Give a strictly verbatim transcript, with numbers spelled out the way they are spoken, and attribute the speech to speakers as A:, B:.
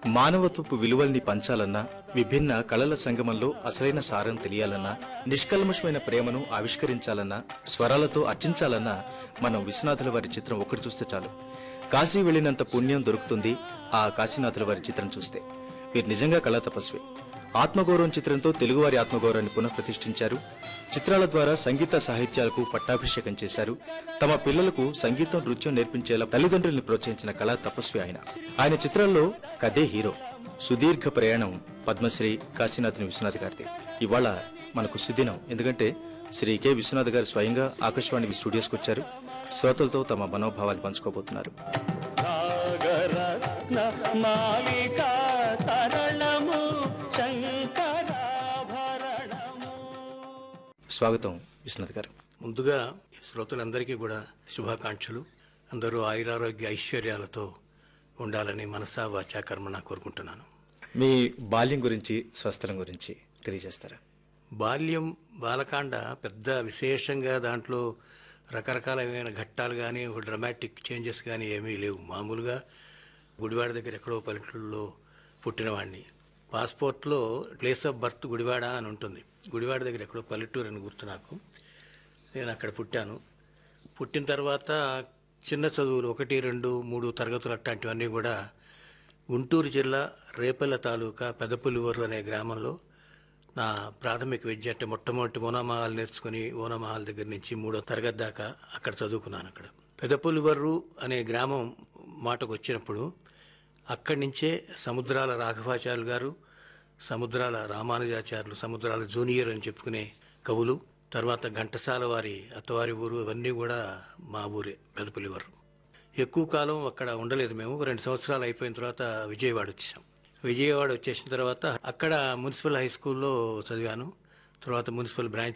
A: మానవత్వపు విలువల్ని పంచాలన్నా, విభిన్న కళల సంగమంలో అసలైన సారం తెలియాలన్నా, నిష్కల్మషమైన ప్రేమను ఆవిష్కరించాలన్నా, స్వరాలతో అర్చించాలన్నా మనం విశ్వనాథుల వారి చిత్రం ఒకటి చూస్తే చాలు. కాశీ వెళ్ళినంత పుణ్యం దొరుకుతుంది ఆ కాశీనాథుల వారి చిత్రం చూస్తే. వీరు నిజంగా కళా తపస్వి. ఆత్మగౌరవం చిత్రంతో తెలుగువారి ఆత్మగౌరవాన్ని పునఃప్రతిష్ఠించారు. చిత్రాల ద్వారా సంగీత సాహిత్యాలకు పట్టాభిషేకం చేశారు. తమ పిల్లలకు సంగీతం, నృత్యం నేర్పించేలా తల్లిదండ్రుల్ని ప్రోత్సహించిన కళా తపస్వి ఆయన. ఆయన చిత్రాల్లో కథే హీరో. సుదీర్ఘ ప్రయాణం పద్మశ్రీ కాశీనాథుని విశ్వనాథ్ గారిది. ఇవాళ మనకు సుదినం. ఎందుకంటే శ్రీ కె విశ్వనాథ్ గారు స్వయంగా ఆకాశవాణి స్టూడియోస్కి వచ్చారు. శ్రోతలతో తమ మనోభావాలు పంచుకోబోతున్నారు. స్వాగతం విశ్వనాథ్ గారు.
B: ముందుగా శ్రోతలందరికీ కూడా శుభాకాంక్షలు. అందరూ ఆయురారోగ్య ఐశ్వర్యాలతో ఉండాలని మనసా వాచా కర్మణ కోరుకుంటున్నాను.
A: మీ బాల్యం గురించి, స్వస్థలం గురించి తెలియజేస్తారా?
B: బాల్యం, బాలకాండ పెద్ద విశేషంగా దాంట్లో రకరకాలైన ఘట్టాలు కానీ డ్రమాటిక్ చేంజెస్ కానీ ఏమీ లేవు. మామూలుగా గుడివాడ దగ్గర ఎక్కడో పల్లెటూళ్ళలో పుట్టినవాడిని. పాస్పోర్ట్లో ప్లేస్ ఆఫ్ బర్త్ గుడివాడ అని ఉంటుంది. గుడివాడ దగ్గర ఎక్కడో పల్లెటూరు అని గుర్తు నాకు. నేను అక్కడ పుట్టాను. పుట్టిన తర్వాత చిన్న చదువులు ఒకటి రెండు మూడు తరగతులు అట్లాంటివన్నీ కూడా గుంటూరు జిల్లా రేపల్ల తాలూకా పెదపులివరు అనే గ్రామంలో నా ప్రాథమిక విద్య అంటే మొట్టమొదటి ఓనామహాల్ నేర్చుకుని ఓనామహాల్ దగ్గర నుంచి మూడో తరగతి దాకా అక్కడ చదువుకున్నాను. అక్కడ పెదపులివర్రు అనే గ్రామం మాటకు వచ్చినప్పుడు అక్కడి నుంచే సముద్రాల రాఘవాచార్యులు గారు, సముద్రాల రామానుజాచార్యులు, సముద్రాల జూనియర్ అని చెప్పుకునే కవులు, తర్వాత ఘంటసాల వారి అత్తవారి ఊరు, ఇవన్నీ కూడా మా ఊరే పెదపులివర్రు. ఎక్కువ కాలం అక్కడ ఉండలేదు మేము. రెండు సంవత్సరాలు అయిపోయిన తర్వాత విజయవాడ వచ్చేసాం. విజయవాడ వచ్చేసిన తర్వాత అక్కడ మున్సిపల్ హై స్కూల్లో చదివాను. తర్వాత మున్సిపల్ బ్రాంచ్